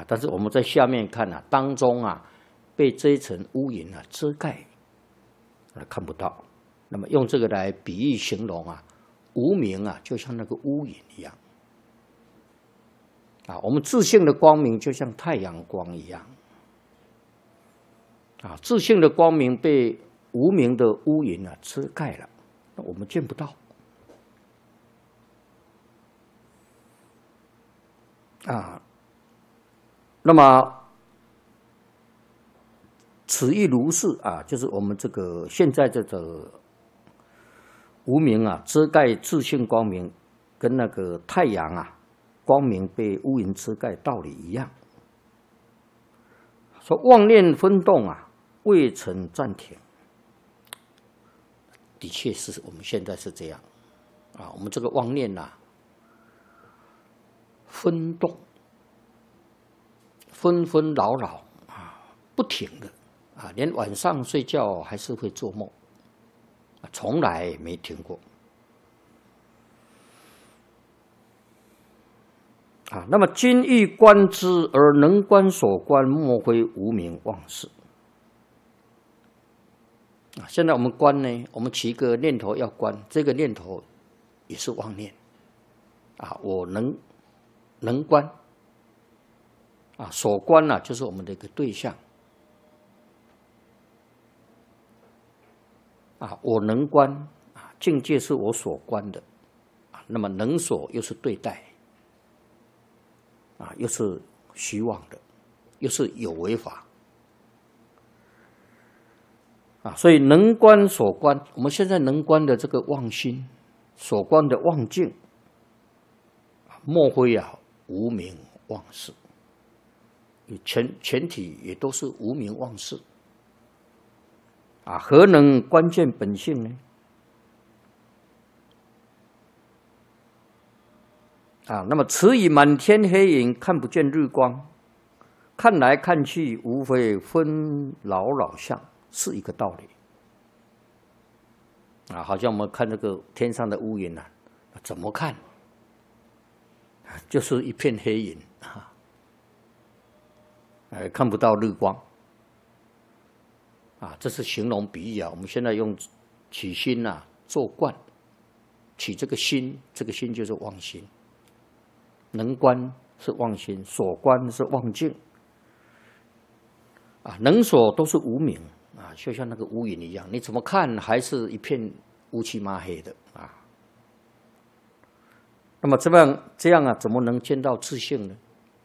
但是我们在下面看啊，当中啊被这一层乌云啊遮盖，看不到。那么用这个来比喻形容啊，无明啊就像那个乌云一样啊，我们自性的光明就像太阳光一样啊，自性的光明被无明的乌云啊遮盖了，那我们见不到啊。那么此亦如是啊，就是我们这个现在这个无明啊遮盖自性光明，跟那个太阳啊光明被乌云遮盖道理一样。说妄念分动啊未曾暂停，的确是我们现在是这样啊，我们这个妄念啊分动，纷纷扰扰啊，不停的啊，连晚上睡觉还是会做梦，从来没停过啊。那么今欲观之，而能观所观，莫非无明妄事啊。现在我们观呢，我们起一个念头要观，这个念头也是妄念啊。我能观啊，所观啊，就是我们的一个对象啊。我能观啊，境界是我所观的啊。那么能所又是对待啊，又是虚妄的，又是有为法啊。所以能观所观，我们现在能观的这个妄心，所观的妄境，莫非啊无明妄事。全体也都是无明妄事啊，何能观见本性呢？啊，那么此以满天黑影看不见日光，看来看去无非纷扰扰相，是一个道理啊。好像我们看这个天上的乌云啊，怎么看就是一片黑影啊。看不到日光啊，这是形容比喻啊。我们现在用起心啊做观，起这个心，这个心就是妄心，能观是妄心，所观是妄境啊。能所都是无明啊，就像那个乌云一样，你怎么看还是一片乌漆麻黑的啊。那么这样啊，怎么能见到自性呢？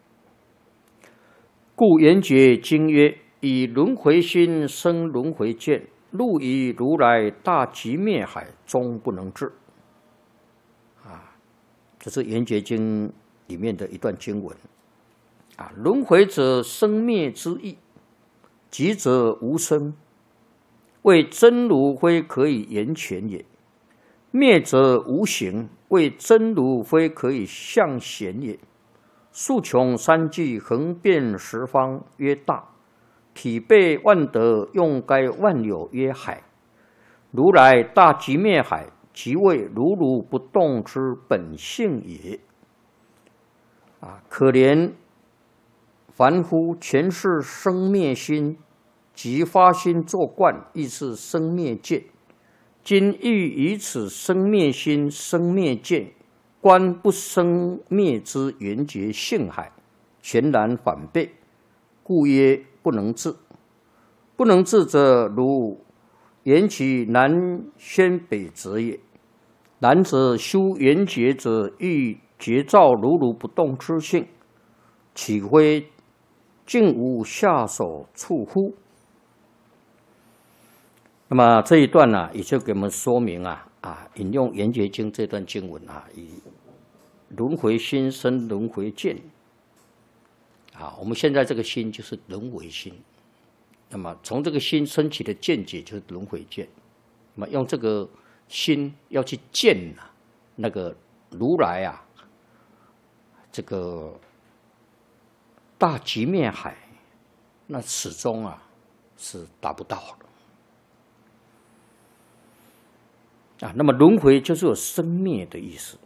故圆觉经曰：以轮回心生轮回见，入以如来大寂灭海，终不能至。啊，这是圆觉经里面的一段经文。啊，轮回者生灭之意，寂者无生，为真如非可以言全也；灭者无形，为真如非可以象显也。数穷三际，横遍十方，曰大；体备万德，用该万有，曰海。如来大寂灭海，即为如如不动之本性也。啊，可怜凡夫全是生灭心，即发心作观，亦是生灭见。今欲以此生灭心、生灭见，观不生灭之圆觉性海，全然反背，故曰不能至。不能至者，如缘起南宣北者也。然则修圆觉者，欲觉照如如不动之性，岂非竟无下手处乎？那么这一段呢，也就给我们说明引用《圆觉经》这段经文以轮回心生轮回见我们现在这个心就是轮回心，那么从这个心升起的见解就是轮回见。那么用这个心要去见那个如来这个大寂灭海，那始终是达不到的那么轮回就是有生灭的意思